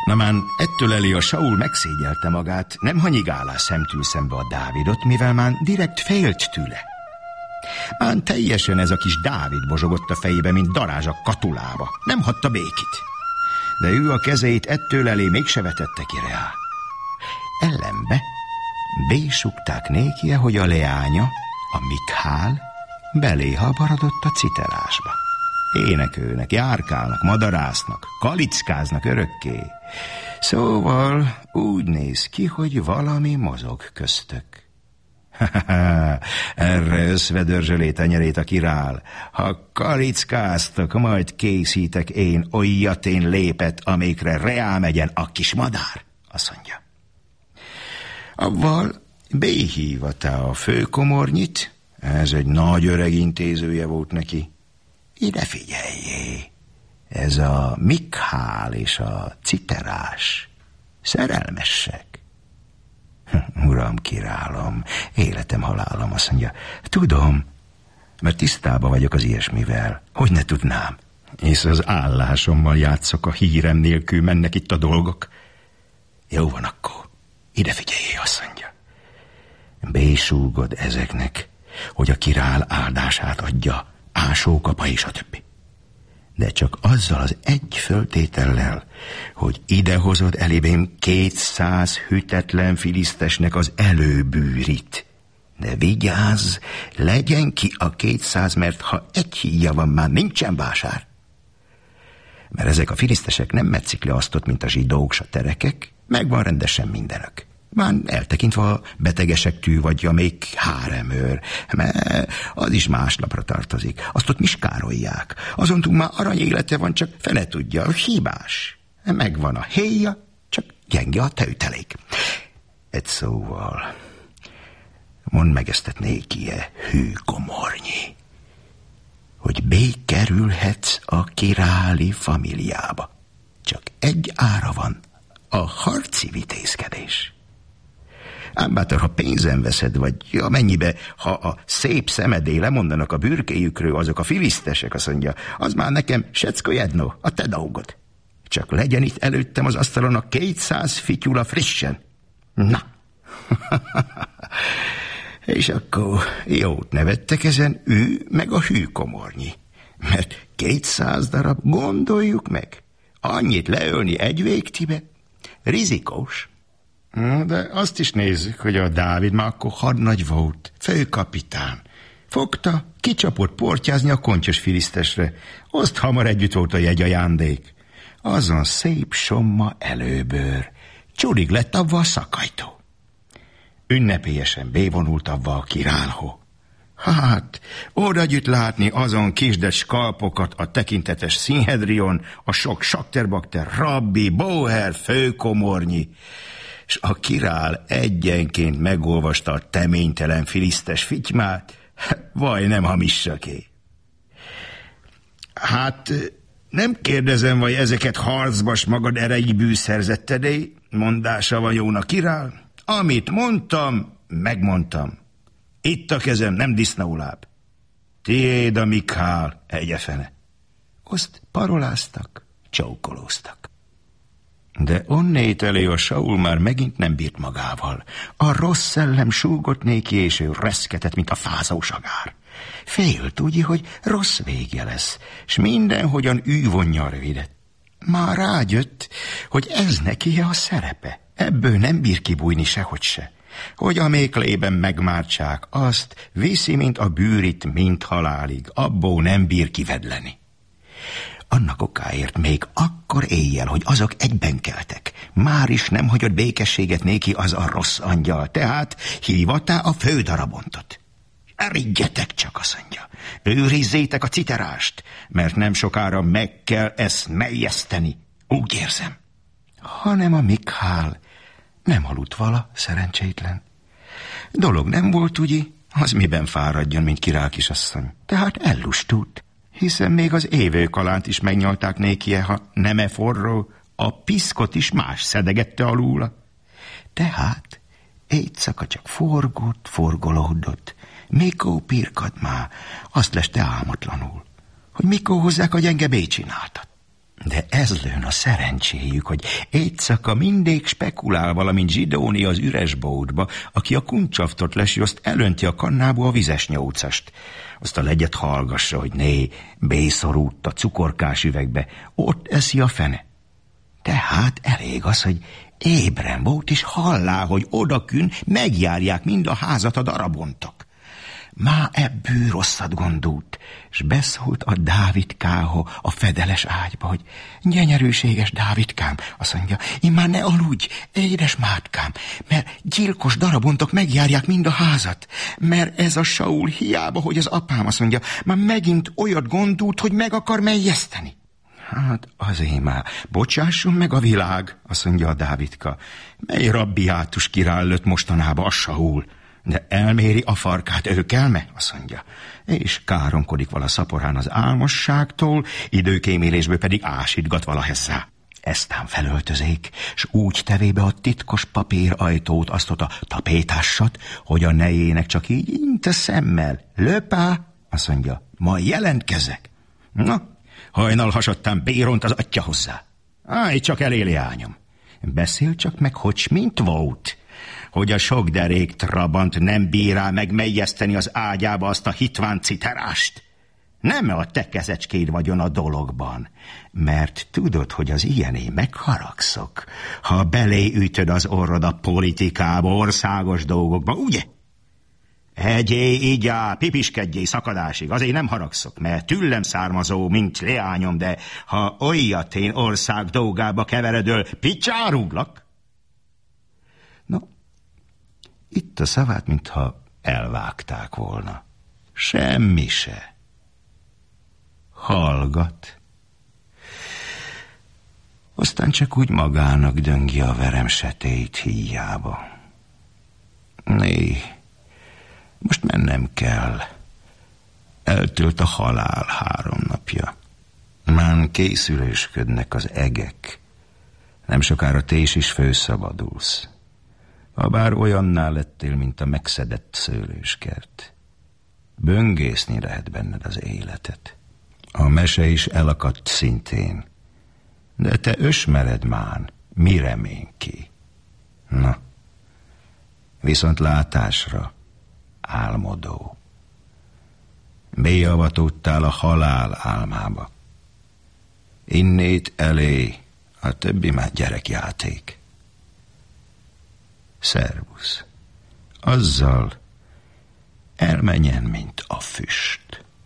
Na már ettől elé a Saul megszégyelte magát, nem hanyigálás szemtől szembe a Dávidot, mivel már direkt félt tőle. Már teljesen ez a kis Dávid bozsogott a fejébe, mint darázs a katulába. Nem hagyta békit. De ő a kezeit ettől elé mégse vetette ki rá. Ellenbe bésugták nékie, hogy a leánya, a Mikhál, belé habarodott a citerásba. Énekelnek, járkálnak, madarásznak, kalickáznak örökké. Szóval úgy néz ki, hogy valami mozog köztök. Erre összvedörzsölé tenyerét a királ. Ha kalickáztok, majd készítek én olyatén lépet, amikre reálmegyen a kis madár, azt mondja. Avval béhívatta a főkomornyit, ez egy nagy öreg intézője volt neki. Ide figyeljé, ez a Mikhál és a citerás szerelmesek. Uram, királom, életem, halálom, azt mondja. Tudom, mert tisztában vagyok az ilyesmivel. Hogy ne tudnám? És az állásommal játszok, a hírem nélkül mennek itt a dolgok. Jó van akkor, ide figyeljé, azt mondja. Bésúgod ezeknek, hogy a királ áldását adja, ásókapa és a többi. De csak azzal az egy föltétellel, hogy idehozod elébém 200 hűtetlen filisztesnek az előbűrit. De vigyázz, legyen ki a 200, mert ha egy híja van, már nincsen vásár. Mert ezek a filisztesek nem metszik le asztot, mint a zsidók s a terekek, megvan rendesen mindenök. Már eltekintve a betegesektől, vagy a még háremőr, mert az is másnapra tartozik. Azt ott miskárolják. Azon túl már aranyélete van, csak fele tudja, hibás. Megvan a héja, csak gyenge a tejtelék. Egy szóval, mondd meg ezt nékie, hűkomornyi, hogy bekerülhetsz a királi familiába. Csak egy ára van, a harci vitézkedés. Ám bátor, ha pénzen veszed, vagy amennyibe, ha a szép szemedé lemondanak a bürkéjükről azok a filisztesek, azt mondja, az már nekem secko jedno, a te dolgod. Csak legyen itt előttem az asztalon a 200 fityula frissen. Na. És akkor jót nevettek ezen ő, meg a hűkomornyi. Mert 200 darab, gondoljuk meg, annyit leölni egy végtibe, rizikós. De azt is nézzük, hogy a Dávid már akkor hadnagy volt, főkapitán. Fogta, kicsapott portyázni a kontyos filisztesre. Azt hamar együtt volt a jegyajándék. Azon szép somma előbőr. Csurig lett avva a szakajtó. Ünnepélyesen bévonult avva a királho. Hát, oda gyűjt látni azon kisdet skalpokat a tekintetes Színhedrion, a sok sakterbakter, rabbi, bóher, főkomornyi, s a királ egyenként megolvasta a teménytelen filisztes fitymát, vaj, nem hamissaké. Hát, nem kérdezem, vaj ezeket harcbas magad erejébű szerzetted, mondása van jón a királ. Amit mondtam, megmondtam. Itt a kezem, nem disznóláb. Tiéd a Mikhál, egyefene. Azt paroláztak, csókolóztak. De onnét elé a Saul már megint nem bírt magával. A rossz szellem súgott néki, és ő reszketett, mint a fázó sagár. Félt, ugye, hogy rossz vége lesz, s mindenhogyan ő vonja a rövidet. Már rájött, hogy ez neki a szerepe. Ebből nem bír kibújni sehogy se. Hogy a méklében megmártsák, azt viszi, mint a bűrit, mint halálig. Abból nem bír kivedleni. Annak okáért még akkor éjjel, hogy azok egyben keltek. Már is nem hagyott békességet néki az a rossz angyal, tehát hívattá a fődarabontot. Erigyetek csak, azt mondja. Őrizzétek a citerást, mert nem sokára meg kell ezt melyeszteni. Úgy érzem. Hanem a Mikhál nem aludt vala, szerencsétlen. Dolog nem volt, ugye, az miben fáradjon, mint király kisasszony. Tehát ellustult, hiszen még az évőkalánt is megnyalták nékie, ha nem forró, a piszkot is más szedegette alúla. Tehát éjszaka csak forgolódott, mikor pirkad már, azt leste álmatlanul, hogy mikor hozzák a gyenge bécsináltat. De ez lőn a szerencséjük, hogy éjszaka mindig spekulál, valamint Zsidóni az üres bódba, aki a kuncsaftot lesi, azt elönti a kannába a vizes nyócast. Azt a legyet hallgassa, hogy né, bészorút a cukorkás üvegbe, ott eszi a fene. Tehát elég az, hogy ébren volt, és hallá, hogy odakün megjárják mind a házat a darabontok. Má ebből rosszat gondolt, s beszólt a Dávidkához a fedeles ágyba, hogy gyönyörűséges Dávidkám, azt mondja, immár ne aludj, édes mátkám, mert gyilkos darabontok megjárják mind a házat, mert ez a Saul hiába, hogy az apám, azt mondja, már megint olyat gondolt, hogy meg akar melyeszteni. Hát azért már, bocsásson meg a világ, azt mondja a Dávidka, mely rabbiátus király lőtt mostanában a Saul, de elméri a farkát őkelme, azt mondja, és káromkodik vala szaporán az álmosságtól, időkémélésből pedig ásítgat vala hesszá. Eztán felöltözék, s úgy tevébe a titkos papír ajtót azt a tapétássat, hogy a nejének csak így inte szemmel. Löpá, azt mondja, majd jelentkezek. Na, hajnal hasadtán béront az atya hozzá. Állj csak elé, leányom. Beszél csak meg, hogy mint volt, hogy a sok derék trabant nem bírál meg melyeszteni az ágyába azt a hitván citerást. Nem a te kezecskéd vagyon a dologban, mert tudod, hogy az ilyené megharagszok, ha beléütöd az orrod a politikába, országos dolgokba, ugye? Egyé, igyá, pipiskedjé szakadásig, azért nem haragszok, mert tőlem származó, mint leányom, de ha olyat én ország dolgába keveredöl, picsárúglak. No, itt a szavát, mintha elvágták volna. Semmi se. Hallgat. Aztán csak úgy magának döngi a veremsetét híjába. Né, most mennem kell. Eltölt a halál 3 napja. Már készülősködnek az egek. Nem sokára te is főszabadulsz. Habár olyanná lettél, mint a megszedett szőlőskert. Böngészni lehet benned az életet. A mese is elakadt szintén. De te ösmered mán, mi remény ki. Na, viszont látásra, álmodó. Bélyavatódtál a halál álmába. Innét elé, a többi már gyerekjáték. Szervusz. Azzal elmenjen, mint a füst.